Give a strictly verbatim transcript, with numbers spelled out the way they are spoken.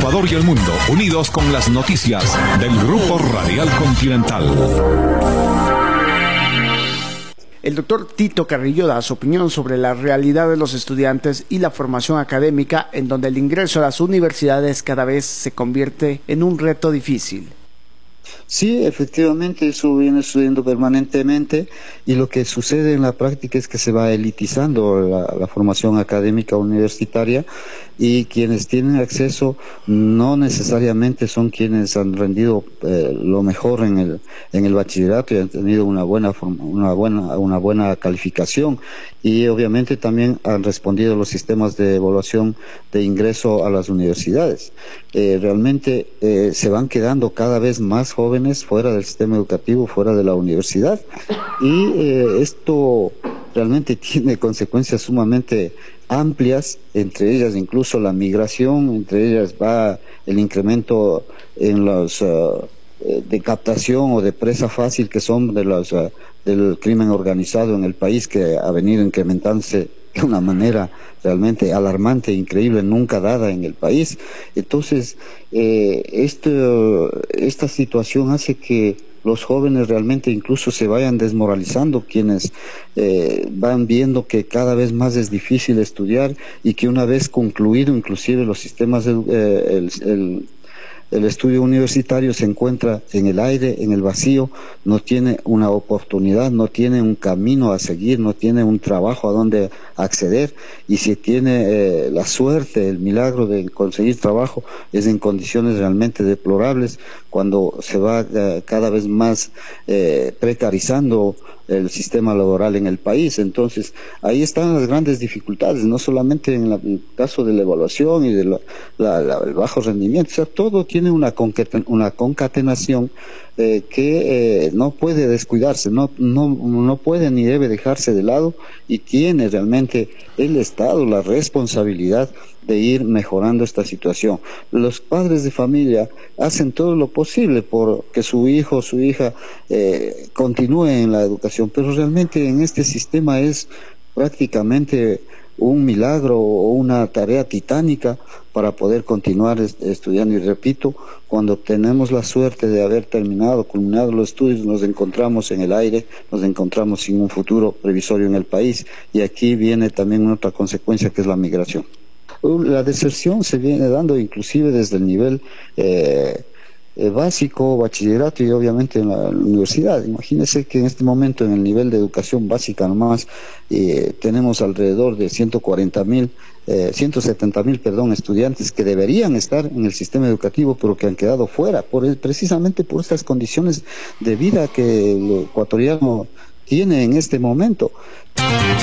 Ecuador y el mundo, unidos con las noticias del Grupo Radial Continental. El doctor Tito Carrillo da su opinión sobre la realidad de los estudiantes y la formación académica, en donde el ingreso a las universidades cada vez se convierte en un reto difícil. Sí, efectivamente, eso viene sucediendo permanentemente, y lo que sucede en la práctica es que se va elitizando la, la formación académica universitaria, y quienes tienen acceso no necesariamente son quienes han rendido eh, lo mejor en el en el bachillerato y han tenido una buena forma, una buena una buena calificación, y obviamente también han respondido a los sistemas de evaluación de ingreso a las universidades. Eh, realmente eh, se van quedando cada vez más jóvenes fuera del sistema educativo, fuera de la universidad, y eh, esto realmente tiene consecuencias sumamente amplias, entre ellas incluso la migración, entre ellas va el incremento en los uh, de captación o de presa fácil que son de los uh, del crimen organizado en el país, que ha venido incrementándose de una manera realmente alarmante, increíble, nunca dada en el país. Entonces, eh, esto, esta situación hace que los jóvenes realmente incluso se vayan desmoralizando, quienes eh, van viendo que cada vez más es difícil estudiar, y que una vez concluido inclusive los sistemas, de, eh, el, el El estudio universitario se encuentra en el aire, en el vacío, no tiene una oportunidad, no tiene un camino a seguir, no tiene un trabajo a donde acceder, y si tiene eh, la suerte, el milagro de conseguir trabajo, es en condiciones realmente deplorables, cuando se va eh, cada vez más eh, precarizando el sistema laboral en el país. Entonces, ahí están las grandes dificultades, no solamente en, la, en el caso de la evaluación y del de bajo rendimiento, o sea, todo tiene una, una concatenación eh, que eh, no puede descuidarse, no, no, no puede ni debe dejarse de lado, y tiene realmente el Estado la responsabilidad de ir mejorando esta situación. Los padres de familia hacen todo lo posible por que su hijo o su hija eh, continúe en la educación, pero realmente en este sistema es prácticamente un milagro o una tarea titánica para poder continuar est estudiando. Y repito, cuando tenemos la suerte de haber terminado, culminado los estudios, nos encontramos en el aire, nos encontramos sin un futuro previsorio en el país, y aquí viene también otra consecuencia, que es la migración. La deserción se viene dando inclusive desde el nivel eh, eh, básico, bachillerato, y obviamente en la universidad. Imagínense que en este momento en el nivel de educación básica nomás eh, tenemos alrededor de ciento cuarenta mil, eh, ciento setenta mil, perdón, estudiantes que deberían estar en el sistema educativo, pero que han quedado fuera, por el, precisamente por estas condiciones de vida que el ecuatoriano tiene en este momento.